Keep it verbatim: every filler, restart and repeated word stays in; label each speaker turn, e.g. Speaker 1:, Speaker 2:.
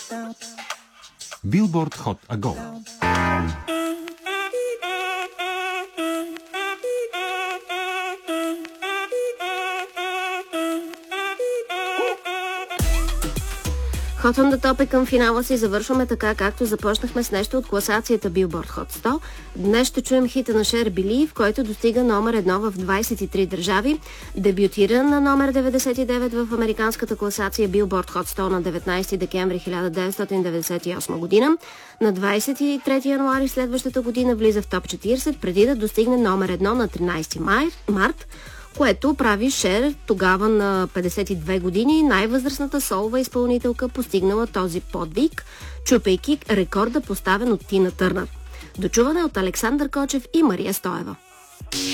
Speaker 1: Billboard Hot Ago.
Speaker 2: Hot on the Top е към финала си. Завършваме така, както започнахме с нещо от класацията Billboard Hot сто. Днес ще чуем хита на Шер Believe, който достига номер едно в двадесет и три държави. Дебютира на номер деветдесет и девет в американската класация Billboard Hot сто на деветнадесети декември хиляда деветстотин деветдесет и осма година. На двадесет и трети януари следващата година влиза в топ четиридесет, преди да достигне номер едно на тринадесети март, което прави Шер тогава на петдесет и две години най-възрастната солова изпълнителка, постигнала този подвиг, чупейки рекорда, поставен от Тина Търнър. Дочуване от Александър Кочев и Мария Стоева.